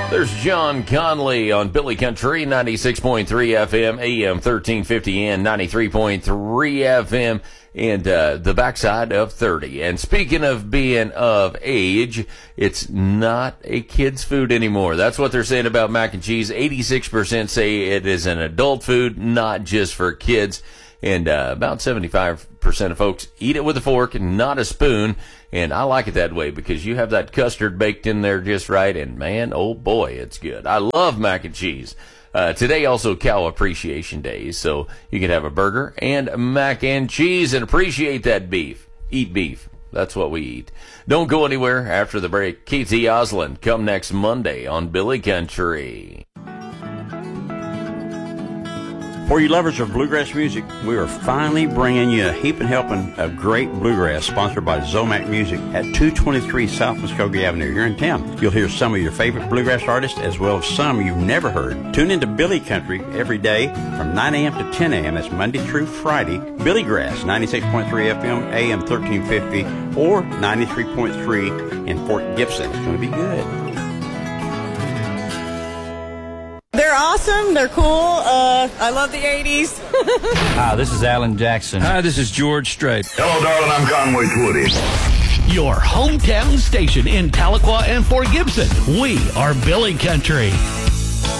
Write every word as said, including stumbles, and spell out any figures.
There's John Conley on Billy Country, ninety-six point three F M, A M thirteen fifty, and ninety-three point three F M, and uh, the backside of thirty. And speaking of being of age, it's not a kid's food anymore. That's what they're saying about mac and cheese. eighty-six percent say it is an adult food, not just for kids. And uh, about seventy-five percent of folks eat it with a fork and not a spoon. And I like it that way because you have that custard baked in there just right. And, man, oh, boy, it's good. I love mac and cheese. Uh, today also Cow Appreciation Day, so you can have a burger and mac and cheese and appreciate that beef. Eat beef. That's what we eat. Don't go anywhere after the break. Keith E. Osland, come next Monday on Billy Country. For you lovers of bluegrass music, we are finally bringing you a heaping helping of great bluegrass sponsored by Zomac Music at two twenty-three South Muskogee Avenue here in town. You'll hear some of your favorite bluegrass artists as well as some you've never heard. Tune into Billy Country every day from nine a.m. to ten a.m. That's Monday through Friday. Billy Grass, ninety-six point three F M, A M thirteen fifty, or ninety-three point three in Fort Gibson. It's going to be good. They're awesome. They're cool. Uh, I love the eighties. Hi, this is Alan Jackson. Hi, this is George Strait. Hello, darling. I'm Conway Twitty. Your hometown station in Tahlequah and Fort Gibson. We are Billy Country.